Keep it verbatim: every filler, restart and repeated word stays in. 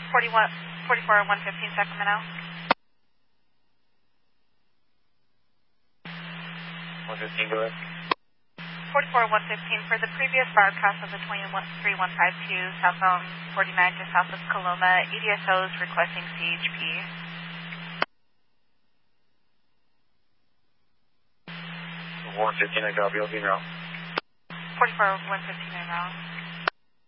forty-one, forty-four, one fifteen Sacramento. one fifteen, go ahead. forty-four, one fifteen, for the previous broadcast of the twenty-three one five two, southbound forty-nine to southwest Coloma, E D S O is requesting C H P. one fifteen, I copy, I'll be now. forty-four, one fifteen, en route.